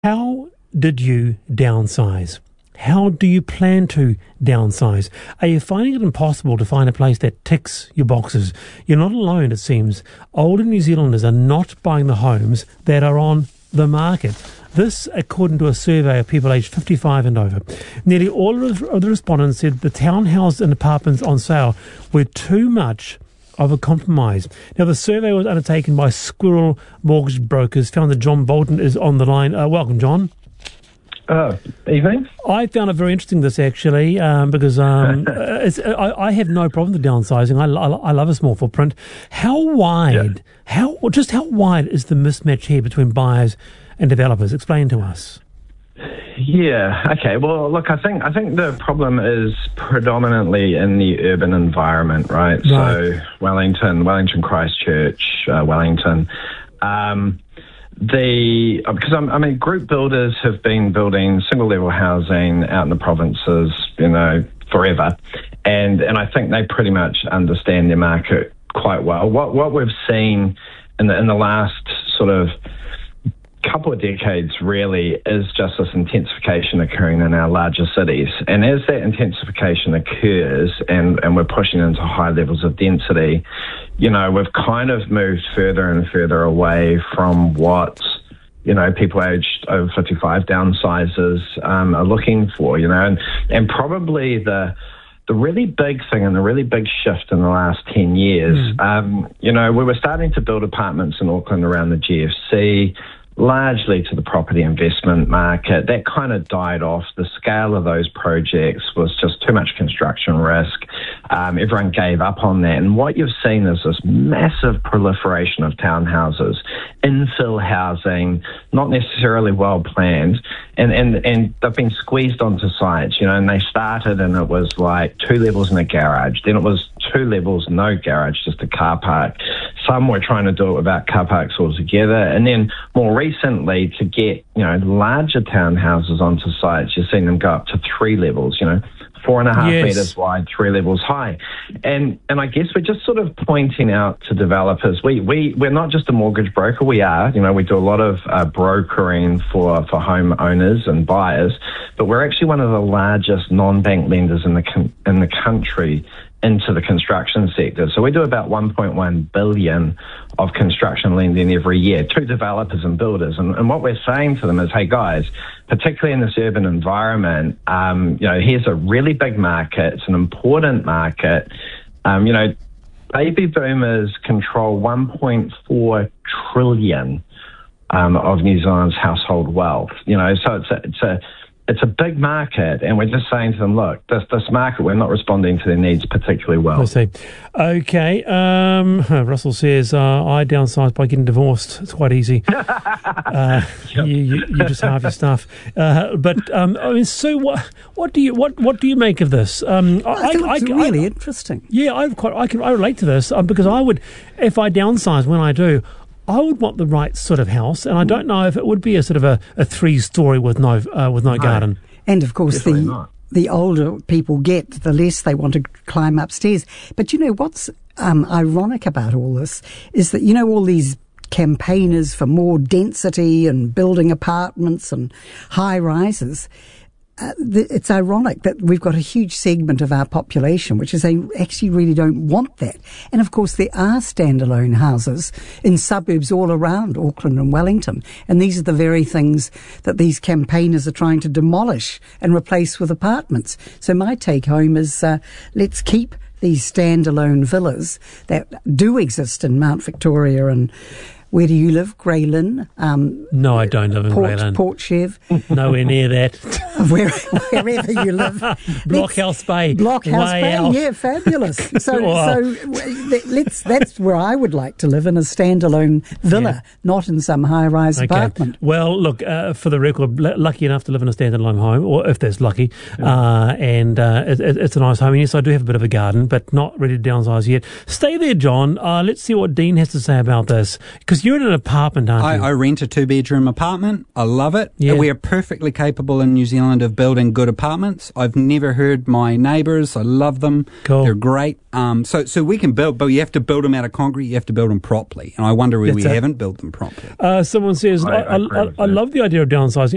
How did you downsize? How do you plan to downsize? Are you finding it impossible to find a place that ticks your boxes? You're not alone, it seems. Older New Zealanders are not buying the homes that are on the market. This, according to a survey of people aged 55 and over. Nearly all of the respondents said the townhouses and apartments on sale were too much of a compromise. Now, the survey was undertaken by Squirrel Mortgage Brokers. Founder John Bolton is on the line. Welcome, John. Evening. I found it very interesting, this actually, because I have no problem with downsizing. I love a small footprint. How wide is the mismatch here between buyers and developers? Explain to us. Yeah. Okay. Well, look, I think the problem is predominantly in the urban environment, right? So Wellington, Christchurch, Wellington. Because group builders have been building single level housing out in the provinces, forever, and I think they pretty much understand their market quite well. What we've seen in the last sort of couple of decades really is just this intensification occurring in our larger cities. And as that intensification occurs and we're pushing into high levels of density, we've kind of moved further and further away from what, people aged over 55 downsizers are looking for, and probably the really big thing and the really big shift in the last 10 years, we were starting to build apartments in Auckland around the GFC, largely to the property investment market. That kind of died off. The scale of those projects was just too much construction risk. Everyone gave up on that. And what you've seen is this massive proliferation of townhouses, infill housing, not necessarily well planned, and they've been squeezed onto sites, and they started and it was like 2 levels and a garage. Then it was 2 levels, no garage, just a car park. Some were trying to do it without car parks altogether. And then more recently, to get, larger townhouses onto sites, you've seen them go up to 3 levels, 4.5 meters wide, 3 levels high. And I guess we're just sort of pointing out to developers, we're not just a mortgage broker, we are, we do a lot of brokering for home owners and buyers, but we're actually one of the largest non-bank lenders in the country into the construction sector. So we do about 1.1 billion of construction lending every year to developers and builders. And what we're saying to them is, hey guys, particularly in this urban environment, here's a really big market. It's an important market. Baby boomers control 1.4 trillion of New Zealand's household wealth. So it's a big market, and we're just saying to them, look, this market, we're not responding to their needs particularly well. I see. Okay. Russell says, I downsized by getting divorced. It's quite easy. You just halve your stuff. So what do you make of this? I think it's really interesting. Yeah, I relate to this because I would, if I downsize when I do, I would want the right sort of house, and I don't know if it would be a sort of a 3-story with no garden. And of course, the older people get, the less they want to climb upstairs. But what's ironic about all this is that all these campaigners for more density and building apartments and high rises. It's ironic that we've got a huge segment of our population which is they actually really don't want that. And of course there are standalone houses in suburbs all around Auckland and Wellington, and these are the very things that these campaigners are trying to demolish and replace with apartments. So my take home is let's keep these standalone villas that do exist in Mount Victoria and where do you live? Grey Lynn? No, I don't live in Grey Lynn. Port Chev? Nowhere near that. Wherever you live. Blockhouse Bay. Blockhouse Bay, out. Yeah, fabulous. So that's where I would like to live, in a standalone villa, not in some high-rise apartment. Well, look, for the record, lucky enough to live in a standalone home, or if there's lucky, and it's a nice home. And yes, I do have a bit of a garden, but not ready to downsize yet. Stay there, John. Let's see what Dean has to say about this, because you're in an apartment, aren't you? I rent a 2-bedroom apartment. I love it. Yeah. We are perfectly capable in New Zealand of building good apartments. I've never heard my neighbours. I love them. Cool. They're great. So we can build, but you have to build them out of concrete. You have to build them properly. And I wonder where we haven't built them properly. Someone says, I love the idea of downsizing.